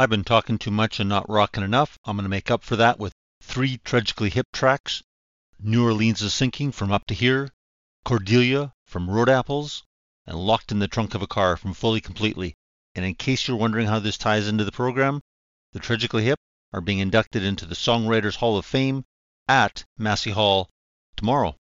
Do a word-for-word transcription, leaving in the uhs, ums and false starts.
I've been talking too much and not rocking enough. I'm going to make up for that with three Tragically Hip tracks. New Orleans is Sinking from Up to Here, Cordelia from Road Apples, and Locked in the Trunk of a Car from Fully Completely. And in case you're wondering how this ties into the program, the Tragically Hip are being inducted into the Songwriters Hall of Fame at Massey Hall tomorrow.